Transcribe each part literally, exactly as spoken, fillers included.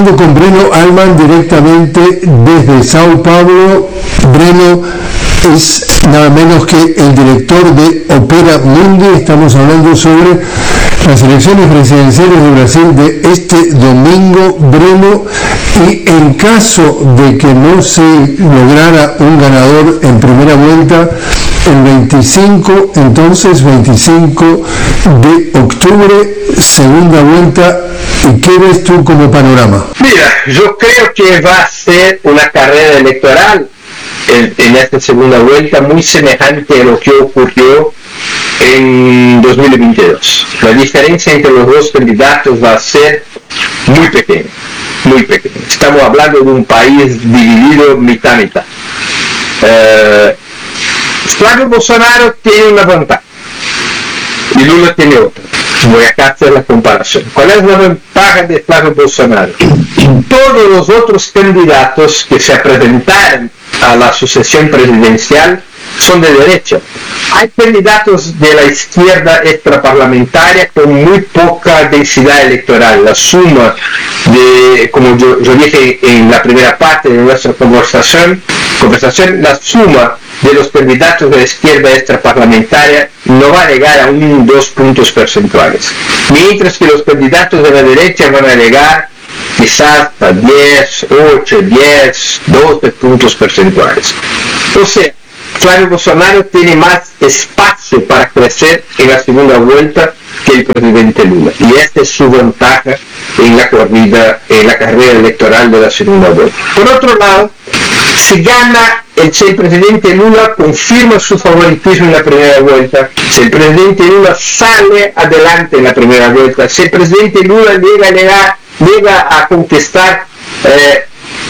Con Breno Alman directamente desde Sao Paulo. Breno es nada menos que el director de Opera Mundi. Estamos hablando sobre las elecciones presidenciales de Brasil de este domingo, Breno, y en caso de que no se lograra un ganador en primera vuelta, el veinticinco, entonces veinticinco de octubre, segunda vuelta, ¿y qué ves tú como panorama? Mira, yo creo que va a ser una carrera electoral en, en esta segunda vuelta muy semejante a lo que ocurrió en dos mil veintidós. La diferencia entre los dos candidatos va a ser muy pequeña, muy pequeña. Estamos hablando de un país dividido mitad a mitad. Eh, Flávio Bolsonaro tiene una ventaja y Lula tiene otra. Voy acá a hacer la comparación. ¿Cuál es la ventaja de Flávio Bolsonaro? Todos los otros candidatos que se presentaron a la sucesión presidencial son de derecha. Hay candidatos de la izquierda extraparlamentaria con muy poca densidad electoral. La suma de, como yo, yo dije en la primera parte de nuestra conversación, conversación, la suma de los candidatos de la izquierda extraparlamentaria no va a llegar a un dos puntos percentuales, mientras que los candidatos de la derecha van a llegar quizás a diez, ocho, diez, doce puntos percentuales. O sea, Flávio Bolsonaro tiene más espacio para crecer en la segunda vuelta que el presidente Lula, y esta es su ventaja en la corrida, en la carrera electoral de la segunda vuelta. Por otro lado, si gana, el, si el presidente Lula confirma su favoritismo en la primera vuelta, si el presidente Lula sale adelante en la primera vuelta, si el presidente Lula llega a, llegar, llega a conquistar, eh,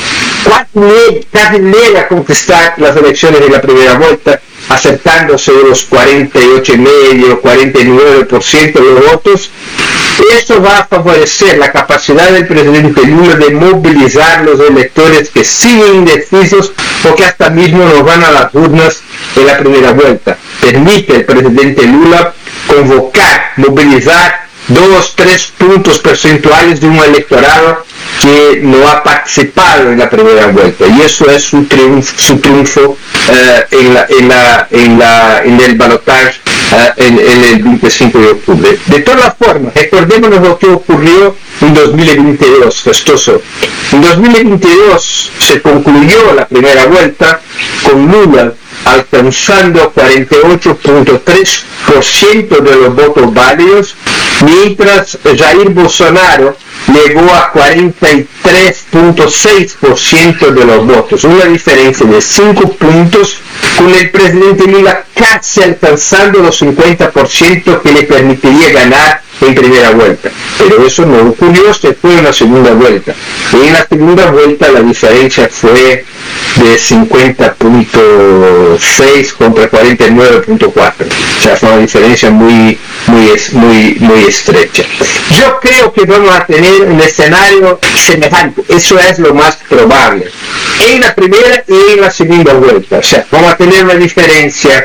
casi, casi llega a conquistar las elecciones de la primera vuelta, acercándose de los cuarenta y ocho coma cinco, cuarenta y nueve por ciento de los votos, eso va a favorecer la capacidad del presidente Lula de movilizar los electores que siguen indecisos o que hasta mismo no van a las urnas en la primera vuelta. Permite al presidente Lula convocar, movilizar dos, tres puntos percentuales de un electorado que no ha participado en la primera vuelta, y eso es su triunfo, su triunfo eh, en, la, en, la, en, la, en el balotaje eh, en, en el veinticinco de octubre. De todas formas, recordémonos lo que ocurrió en dos mil veintidós, Festoso. En dos mil veintidós se concluyó la primera vuelta con Lula alcanzando cuarenta y ocho punto tres por ciento de los votos válidos, mientras Jair Bolsonaro llegó a cuarenta y tres punto seis por ciento de los votos, una diferencia de cinco puntos, con el presidente Lula casi alcanzando los cincuenta por ciento que le permitiría ganar en primera vuelta. Pero eso no ocurrió, se fue en la segunda vuelta. Y en la segunda vuelta la diferencia fue de cincuenta punto seis contra cuarenta y nueve punto cuatro. O sea, fue una diferencia muy, muy, muy, muy estrecha. Yo creo que vamos a tener un escenario semejante. Eso es lo más probable. En la primera y en la segunda vuelta. O sea, vamos a tener una diferencia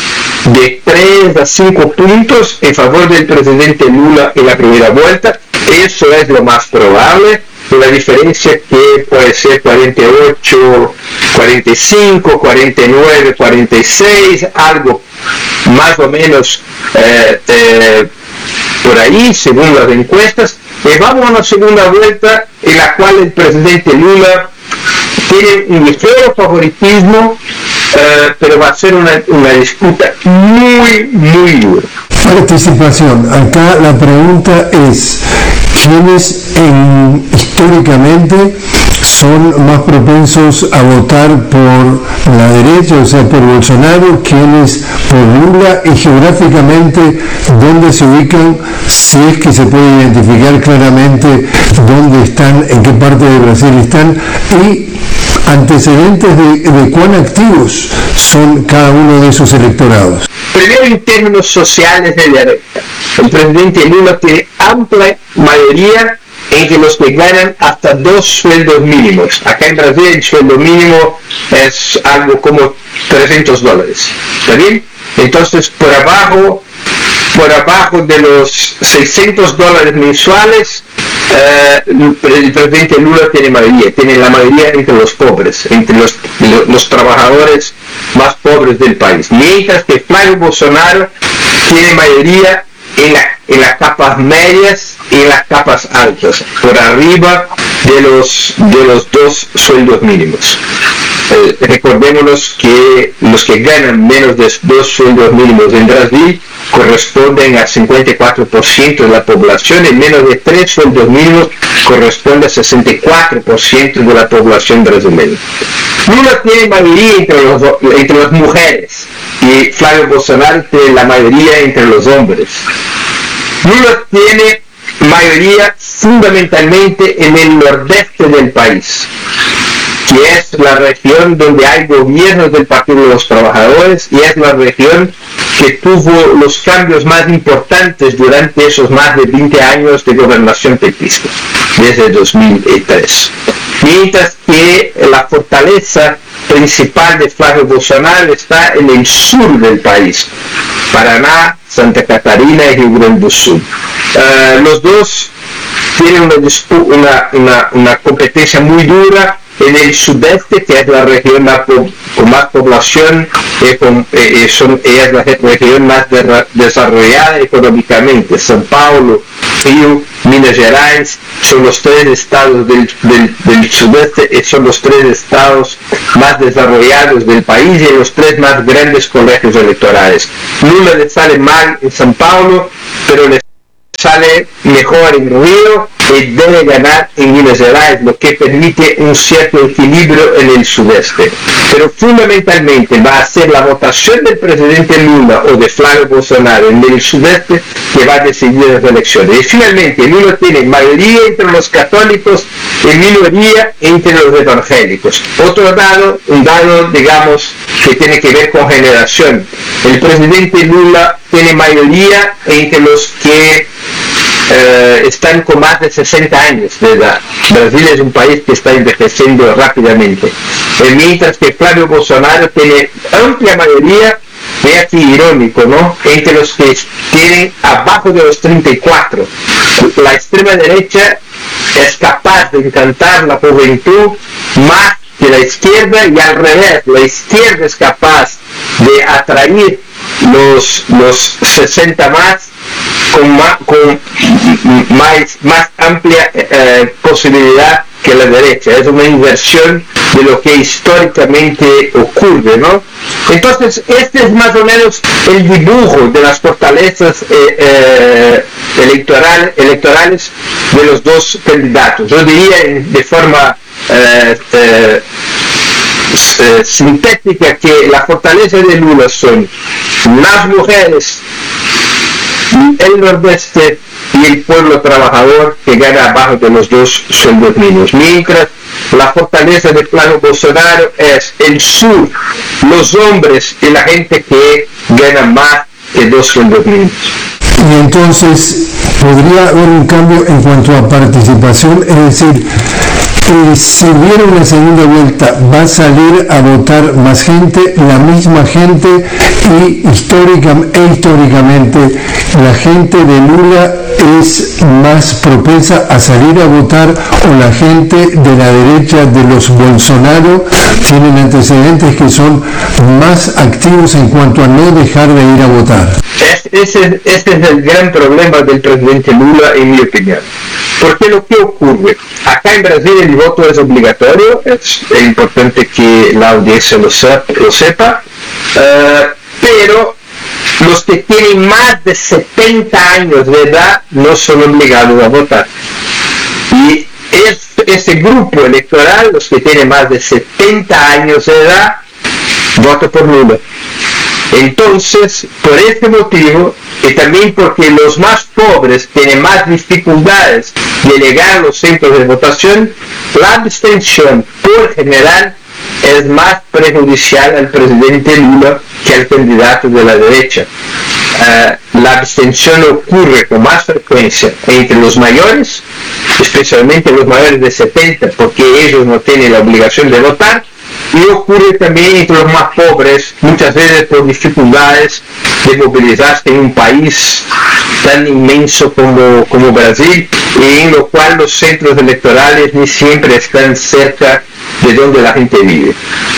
de tres a cinco puntos en favor del presidente Lula en la primera vuelta. Eso es lo más probable. La diferencia que puede ser cuarenta y ocho, cuarenta y cinco, cuarenta y nueve, cuarenta y seis, algo más o menos eh, eh, por ahí, según las encuestas. Y vamos a una segunda vuelta en la cual el presidente Lula tiene un ligero favoritismo, eh, pero va a ser una, una disputa muy, muy dura. Participación. Acá la pregunta es, ¿quiénes en, históricamente son más propensos a votar por la derecha, o sea, por Bolsonaro, quiénes por Lula, y geográficamente dónde se ubican, si es que se puede identificar claramente dónde están, en qué parte de Brasil están, y antecedentes de, de cuán activos son cada uno de esos electorados? Primero, en términos sociales de derecha, el presidente Lula tiene amplia mayoría entre los que ganan hasta dos sueldos mínimos. Acá en Brasil el sueldo mínimo es algo como trescientos dólares. ¿Está bien? Entonces, por abajo, por abajo de los seiscientos dólares mensuales, Uh, el presidente Lula tiene mayoría, tiene la mayoría entre los pobres, entre los, los, los trabajadores más pobres del país, mientras que Flavio Bolsonaro tiene mayoría en, la, en las capas medias y en las capas altas, por arriba de los, de los dos sueldos mínimos. Eh, recordémonos que los que ganan menos de dos sueldos mínimos en Brasil corresponden a cincuenta y cuatro por ciento de la población, y menos de tres sueldos mínimos corresponde a sesenta y cuatro por ciento de la población brasileña. Lula tiene mayoría entre, los, entre las mujeres y Flavio Bolsonaro tiene la mayoría entre los hombres. Lula tiene mayoría fundamentalmente en el nordeste del país, que es la región donde hay gobiernos del Partido de los Trabajadores y es la región que tuvo los cambios más importantes durante esos más de veinte años de gobernación petista, desde dos mil tres. Mientras que la fortaleza principal de Flavio Bolsonaro está en el sur del país, Paraná, Santa Catarina y Rio Grande do Sul. Uh, los dos tienen una, una, una, una competencia muy dura en el sudeste, que es la región más, con más población, eh, con, eh, son, es la región más de, desarrollada económicamente. São Paulo, Rio, Minas Gerais son los tres estados del, del, del sudeste y son los tres estados más desarrollados del país y los tres más grandes colegios electorales. Lula le sale mal en São Paulo, pero le sale mejor en Río y debe ganar en Minas Gerais, lo que permite un cierto equilibrio en el sudeste. Pero fundamentalmente va a ser la votación del presidente Lula o de Flavio Bolsonaro en el sudeste que va a decidir las elecciones. Y finalmente Lula tiene mayoría entre los católicos y minoría entre los evangélicos. Otro dado, un dado digamos que tiene que ver con generación. El presidente Lula tiene mayoría entre los que eh, están con más de sesenta años de edad. Brasil es un país que está envejeciendo rápidamente. Eh, mientras que Flavio Bolsonaro tiene amplia mayoría, ve aquí irónico, ¿no?, entre los que tienen abajo de los treinta y cuatro. La extrema derecha es capaz de encantar la juventud más que la izquierda, y al revés, la izquierda es capaz de atraer los, los sesenta más con más, con más, más amplia eh, posibilidad que la derecha. Es una inversión de lo que históricamente ocurre, ¿no? Entonces, este es más o menos el dibujo de las fortalezas eh, eh, electoral, electorales de los dos candidatos. Yo diría de forma eh, eh, eh, sintética que la fortaleza de Lula son las mujeres, el nordeste y el pueblo trabajador, que gana abajo de los dos sueldos mínimos, mientras la fortaleza de Flavio Bolsonaro es el sur, los hombres y la gente que gana más que dos sueldos mínimos. Y entonces podría haber un cambio en cuanto a participación, es decir, Eh, si hubiera una segunda vuelta, va a salir a votar más gente, la misma gente, y histórica, e históricamente la gente de Lula es más propensa a salir a votar, o la gente de la derecha de los Bolsonaro tienen antecedentes que son más activos en cuanto a no dejar de ir a votar. Ese, ese es el gran problema del presidente Lula, en mi opinión. Porque lo que ocurre, acá en Brasil el voto es obligatorio, es, es importante que la audiencia lo, sepa, lo sepa uh, pero los que tienen más de setenta años de edad no son obligados a votar. Y es, ese grupo electoral, los que tienen más de setenta años de edad, vota por Lula. Entonces, por este motivo, y también porque los más pobres tienen más dificultades de llegar a los centros de votación, la abstención por general es más perjudicial al presidente Lula que al candidato de la derecha. Uh, la abstención ocurre con más frecuencia entre los mayores, especialmente los mayores de setenta, porque ellos no tienen la obligación de votar, y ocurre también entre los más pobres, muchas veces por dificultades de movilizarse en un país tan inmenso como, como Brasil, y en lo cual los centros electorales ni siempre están cerca de donde la gente vive.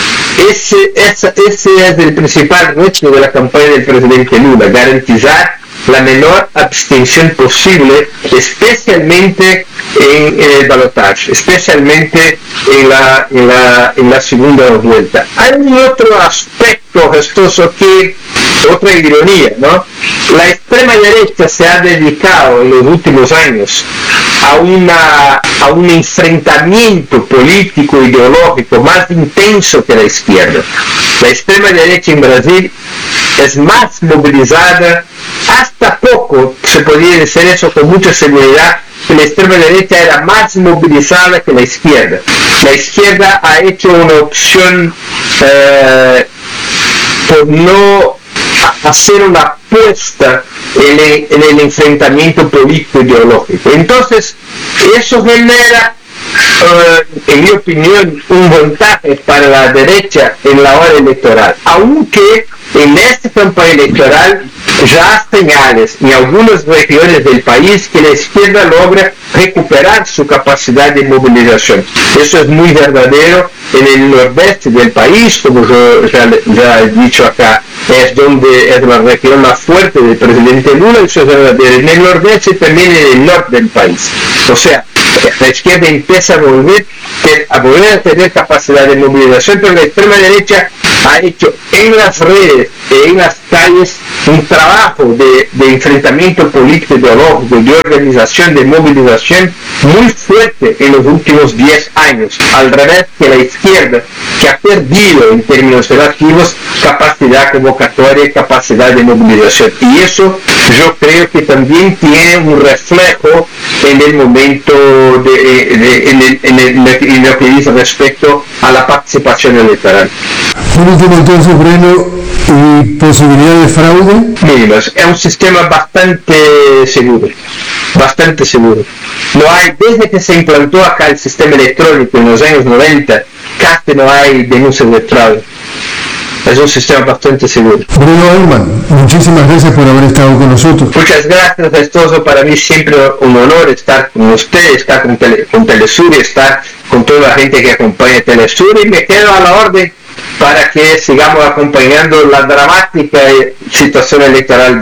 Ese, ese, ese es el principal reto de la campaña del presidente Lula, garantizar la menor abstención posible, especialmente en, en el balotaje, especialmente en la, en, la, en la segunda vuelta. Hay un otro aspecto gestoso que, otra ironía, ¿no? La extrema derecha se ha dedicado en los últimos años a, una, a un enfrentamiento político ideológico más intenso que la izquierda. La extrema derecha en Brasil es más movilizada, hasta poco se podría decir eso con mucha seguridad, que la extrema derecha era más movilizada que la izquierda. La izquierda ha hecho una opción eh, por no hacer una apuesta en el, en el enfrentamiento político ideológico. Entonces, eso genera, uh, en mi opinión, un montaje para la derecha en la hora electoral, aunque en esta campaña electoral ya hay señales en algunas regiones del país que la izquierda logra recuperar su capacidad de movilización. Eso es muy verdadero en el nordeste del país, como yo ya, ya he dicho acá, es donde es la región más fuerte del presidente Lula, eso es verdadero en el nordeste y también en el norte del país. O sea, la izquierda empieza a volver, a volver a tener capacidad de movilización, pero la extrema derecha ha hecho en las redes, en las calles, un trabajo de, de enfrentamiento político ideológico, de organización, de movilización muy fuerte en los últimos diez años, al revés que la izquierda, que ha perdido en términos relativos capacidad convocatoria y capacidad de movilización. Y eso yo creo que también tiene un reflejo en el momento, de, de, en, el, en, el, en lo que dice respecto a la participación electoral. Un último entonces, Breno, ¿y posibilidad de fraude? Mínimas. Es un sistema bastante seguro, bastante seguro. No hay, desde que se implantó acá el sistema electrónico en los años noventa, casi no hay denuncias de fraude. Es un sistema bastante seguro. Bruno Allman, muchísimas gracias por haber estado con nosotros. Muchas gracias, Gestoso. Para mí siempre un honor estar con usted, estar con, Tele, con Telesur, estar con toda la gente que acompaña Telesur, y me quedo a la orden para que sigamos acompañando la dramática situación electoral